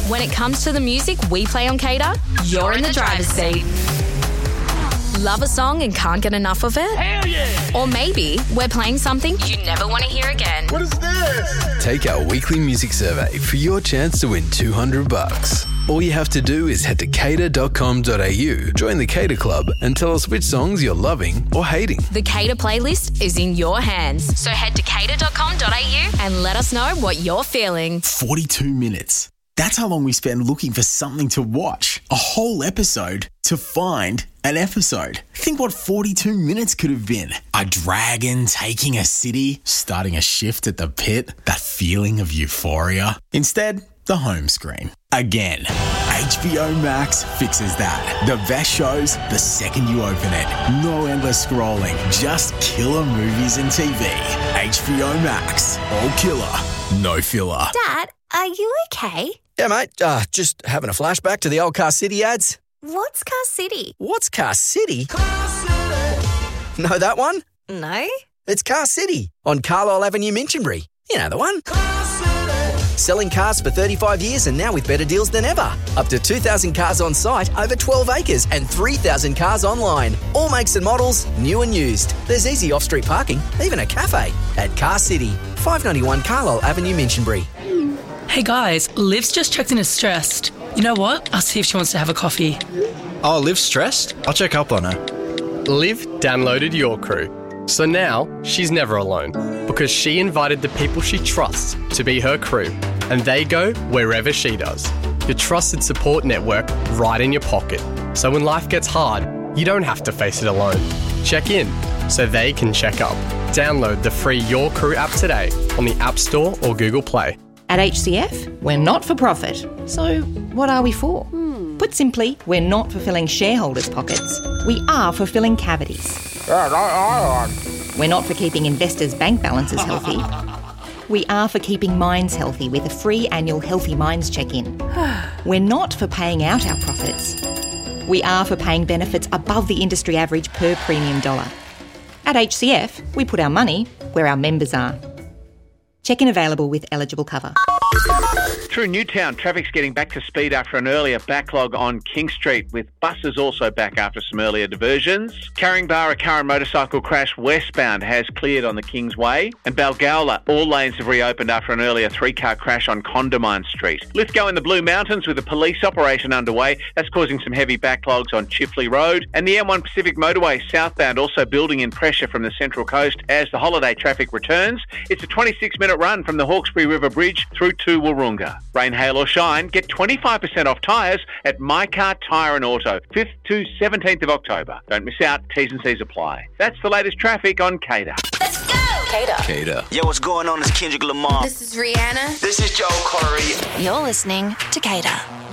When it comes to the music we play on Cater, you're in the driver's seat. Love a song and can't get enough of it? Hell yeah! Or maybe we're playing something you never want to hear again. What is this? Take our weekly music survey for your chance to win $200. All you have to do is head to cater.com.au, join the Cater Club, and tell us which songs you're loving or hating. The Cater playlist is in your hands. So head to cater.com.au and let us know what you're feeling. 42 minutes. That's how long we spend looking for something to watch. A whole episode to find an episode. Think what 42 minutes could have been. A dragon taking a city, starting a shift at the pit, that feeling of euphoria. Instead, the home screen. Again, HBO Max fixes that. The best shows the second you open it. No endless scrolling, just killer movies and TV. HBO Max. All killer, no filler. Dad, are you okay? Yeah, mate. Just having a flashback to the old Car City ads. What's Car City? What's Car City? Know that one? No. It's Car City on Carlisle Avenue, Minchinbury. You know the one. Selling cars for 35 years and now with better deals than ever. Up to 2,000 cars on site, over 12 acres and 3,000 cars online. All makes and models, new and used. There's easy off-street parking, even a cafe at Car City, 591 Carlisle Avenue, Minchinbury. Hey guys, Liv's just checked in as stressed. You know what? I'll see if she wants to have a coffee. Oh, Liv's stressed? I'll check up on her. Liv downloaded Your Crew. So now she's never alone because she invited the people she trusts to be her crew and they go wherever she does. Your trusted support network right in your pocket. So when life gets hard, you don't have to face it alone. Check in so they can check up. Download the free Your Crew app today on the App Store or Google Play. At HCF, we're not for profit. So what are we for? Put simply, we're not for filling shareholders' pockets. We are for filling cavities. We're not for keeping investors' bank balances healthy. We are for keeping minds healthy with a free annual Healthy Minds check-in. We're not for paying out our profits. We are for paying benefits above the industry average per premium dollar. At HCF, we put our money where our members are. Check-in available with eligible cover. Through Newtown, traffic's getting back to speed after an earlier backlog on King Street, with buses also back after some earlier diversions. Carringbar, a car and motorcycle crash westbound has cleared on the Kingsway. And Balgowlah, all lanes have reopened after an earlier three-car crash on Condamine Street. Lithgow in the Blue Mountains with a police operation underway. That's causing some heavy backlogs on Chifley Road. And the M1 Pacific Motorway southbound also building in pressure from the Central Coast as the holiday traffic returns. It's a 26-minute run from the Hawkesbury River Bridge through to Wahroonga. Rain, hail or shine, get 25% off tyres at My Car Tyre and Auto, 5th to 17th of October. Don't miss out, T's and C's apply. That's the latest traffic on Cater. Let's go! Cater. Yo, what's going on? It's Kendrick Lamar. This is Rihanna. This is Joel Corey. You're listening to Cater.